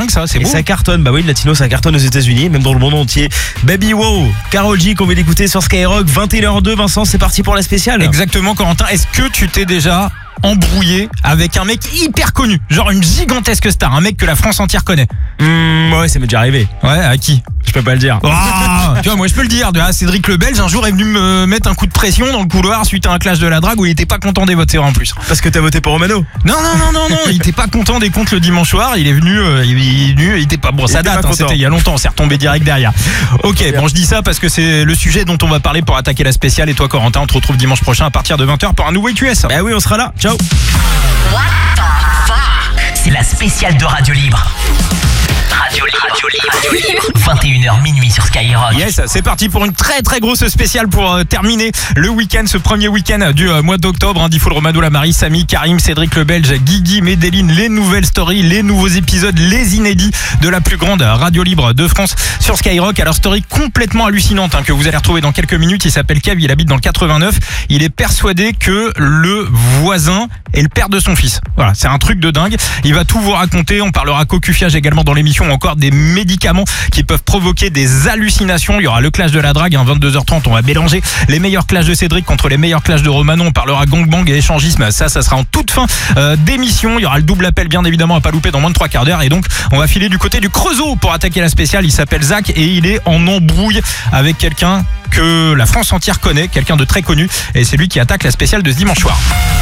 dingue ça, c'est beau. Et ça cartonne, bah oui, le latino ça cartonne aux États-Unis, même dans le monde entier. Baby Wow, Karol G qu'on vient d'écouter sur Skyrock, 21h02. Vincent, c'est parti pour la spéciale. Exactement, Corentin. Est-ce que tu t'es déjà embrouillé avec un mec hyper connu, genre une gigantesque star, un mec que la France entière connaît? Ouais, ça m'est déjà arrivé. Ouais, à qui? Je peux pas le dire. Tu vois, moi je peux le dire. Cédric le Belge un jour est venu me mettre un coup de pression dans le couloir suite à un clash de la drague où il était pas content des votes en plus. Parce que t'as voté pour Romano? Non, il était pas content des comptes le dimanche soir. Il est venu, il était pas bon. Ça date, c'était il y a longtemps. On s'est retombé direct derrière. Ok, bon, je dis ça parce que c'est le sujet dont on va parler pour attaquer la spéciale. Et toi, Corentin, on te retrouve dimanche prochain à partir de 20h pour un nouveau QS. Bah oui, on sera là. Ciao. What the fuck? C'est la spéciale de Radio Libre. Radio Libre. 21h minuit sur Skyrock. Yes, c'est parti pour une très très grosse spéciale pour terminer le week-end, ce premier week-end du mois d'octobre. Diffoul, Romano, Lamari, Samy, Karim, Cédric le Belge, Guigui, Medellin, les nouvelles stories, les nouveaux épisodes, les inédits de la plus grande radio libre de France sur Skyrock. Alors story complètement hallucinante que vous allez retrouver dans quelques minutes. Il s'appelle Kev, il habite dans le 89. Il est persuadé que le voisin est le père de son fils. Voilà, c'est un truc de dingue. Il va tout vous raconter. On parlera cocufiage également dans l'émission, ou encore des médicaments qui peuvent provoquer des hallucinations. Il y aura le clash de la drague, 22h30. On va mélanger les meilleurs clashs de Cédric contre les meilleurs clashs de Romano. On parlera gangbang et échangisme. Ça sera en toute fin d'émission. Il y aura le double appel, bien évidemment, à pas louper dans moins de 3 quarts d'heure. Et donc, on va filer du côté du Creusot pour attaquer la spéciale. Il s'appelle Zach et il est en embrouille avec quelqu'un que la France entière connaît, quelqu'un de très connu. Et c'est lui qui attaque la spéciale de ce dimanche soir.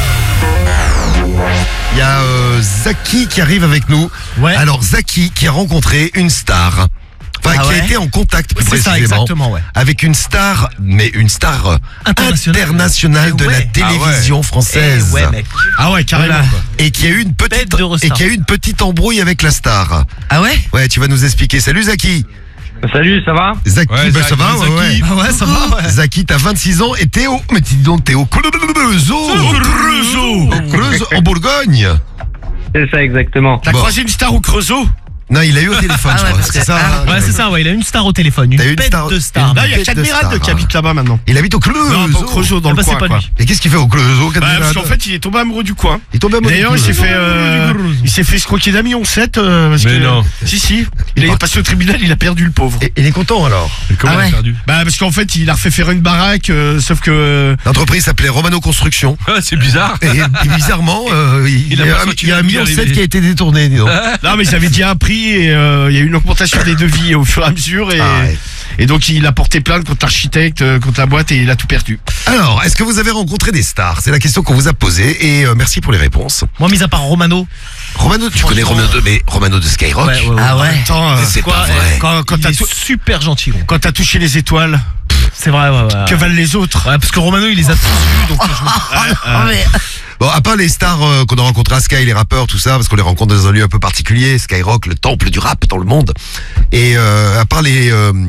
Il y a Zaki qui arrive avec nous. Ouais. Alors Zaki qui a rencontré une star. Enfin, qui a été en contact plus précisément exactement, ouais. avec une star, mais une star internationale de la télévision française. Ouais, mec. Ah ouais, carrément. Quoi. Et qui a eu une petite embrouille avec la star. Ah ouais? Ouais, tu vas nous expliquer. Salut Zaki. Salut, ça va? Zaki, ça va, ouais. Ah ouais, ça va, ouais. Zaki, t'as 26 ans et Théo. Mais dis donc, Théo, Creusot, en Bourgogne. C'est ça, exactement. T'as croisé une star au Creusot? Non, il a eu au téléphone, je crois. C'est ça. Ouais, c'est ça, ouais. Il a une star au téléphone. Une bête de star. Là, il y a Cadmirad qui habite là-bas maintenant. Il habite au Creusot. Non, pas au Creusot, dans le coin, quoi. Et qu'est-ce qu'il fait au Creusot, Cadmirad? Parce qu'en fait, il est tombé amoureux du coin. Il est tombé amoureux. D'ailleurs, il s'est fait escroquer d'un million 7. Mais non. Si. Il est passé au tribunal, il a perdu le pauvre. Et il est content alors? Comment il a perdu? Bah, parce qu'en fait, il a refait faire une baraque, sauf que. L'entreprise s'appelait Romano Construction. Ah, c'est bizarre. Et bizarrement, il y a 1,7 million qui a été détourné, dis donc. Non, mais j'avais dit un prix et il y a eu une augmentation des devis au fur et à mesure et donc il a porté plainte contre l'architecte, contre la boîte et il a tout perdu. Alors, est-ce que vous avez rencontré des stars? C'est la question qu'on vous a posée et merci pour les réponses. Moi, mis à part Romano. Romano, tu connais Romano de Skyrock? Ouais. Ah ouais. Attends, c'est pas vrai. Quand t'as super gentil. Gros. Quand t'as touché les étoiles. C'est vrai, ouais. Que valent les autres? Ouais, parce que Romano il les a tous vus, donc Bon, à part les stars qu'on a rencontrées à Sky, les rappeurs, tout ça, parce qu'on les rencontre dans un lieu un peu particulier, Skyrock, le temple du rap dans le monde. Et à part les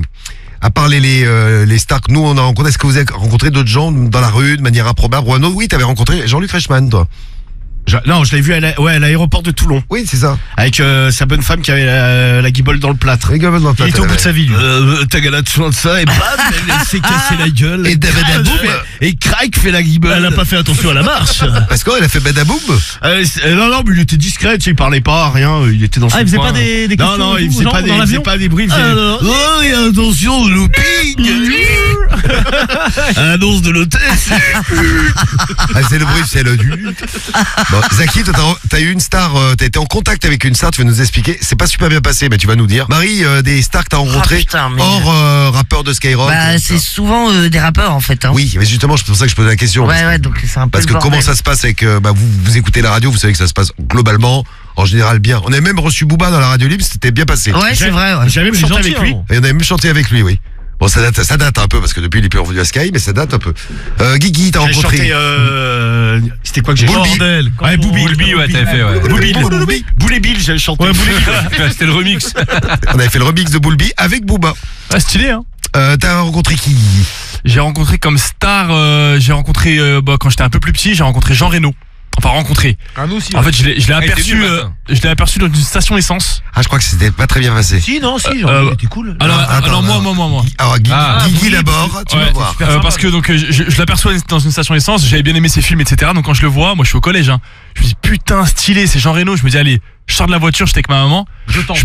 stars que nous on a rencontrées, est-ce que vous avez rencontré d'autres gens dans la rue de manière improbable? Romano, oui, t'avais rencontré Jean-Luc Reichmann, toi. Non, je l'ai vu à l'aéroport de Toulon. Oui, c'est ça. Avec sa bonne femme qui avait la guibole dans le plâtre. Il était au bout de sa vie, lui. Ta galade sur ça et bam, elle s'est cassée la gueule. Et Badaboum. Et crac, fait la guibole. Elle a pas fait attention à la marche. Parce qu'elle a fait Badaboum. Non, mais il était discret, tu sais, il parlait pas, rien. Il était dans son il faisait coin. pas des questions. Non, il faisait pas des bruits. Oh, et attention, looping. Annonce de l'hôtesse. C'est le bruit, c'est le du. Bon, Zaki, toi, t'as eu une star, t'as été en contact avec une star, tu vas nous expliquer. C'est pas super bien passé, mais tu vas nous dire. Marie, des stars que t'as rencontrées hors rappeurs de Skyrock. Bah, c'est souvent des rappeurs en fait. Hein. Oui, mais justement, c'est pour ça que je pose la question. Ouais, donc c'est un peu. Parce que comment ça se passe avec, vous écoutez la radio, vous savez que ça se passe globalement, en général bien. On a même reçu Booba dans la radio libre, c'était bien passé. Ouais, c'est vrai. Ouais. J'avais même chanté avec lui. Et on avait même chanté avec lui, oui. Bon, ça date un peu, parce que depuis, il est plus revenu à Sky, mais ça date un peu. Guigui, t'as rencontré... C'était quoi que j'ai chanté? Ouais, Boulby, ouais, t'avais fait, ouais. Boulé Bill, j'avais chanté. Ouais, c'était le remix. On avait fait le remix de Boulby avec Booba. Ah, stylé, hein. T'as rencontré qui? J'ai rencontré comme star, quand j'étais un peu plus petit, j'ai rencontré Jean Reno. Enfin, rencontré. Aussi, en fait, je l'ai aperçu dans une station essence. Ah, je crois que c'était pas très bien passé. Si, non, si, c'était cool. Alors, moi. Alors, Guigui d'abord, tu vas voir. Parce que donc, je l'aperçois dans une station essence, j'avais bien aimé ses films, etc. Donc, quand je le vois, moi, je suis au collège, hein. Je me dis, putain, stylé, c'est Jean Reno. Je me dis, allez, je sors de la voiture, j'étais avec ma maman.